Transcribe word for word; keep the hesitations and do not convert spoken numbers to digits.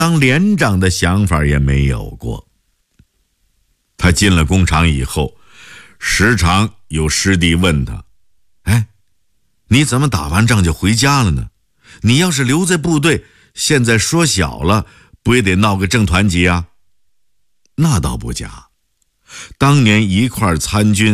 当连长的想法也没有过。他进了工厂以后，时常有师弟问他：哎，你怎么打完仗就回家了呢？你要是留在部队，现在说小了，不也得闹个正团级啊？那倒不假，当年一块参军